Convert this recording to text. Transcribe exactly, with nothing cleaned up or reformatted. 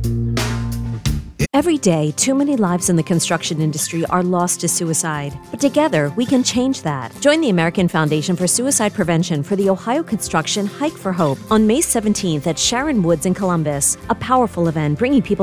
Every day, too many lives in the construction industry are lost to suicide. But together, we can change that. Join the American Foundation for Suicide Prevention for the Ohio Construction Hike for Hope on May seventeenth at Sharon Woods in Columbus, a powerful event bringing people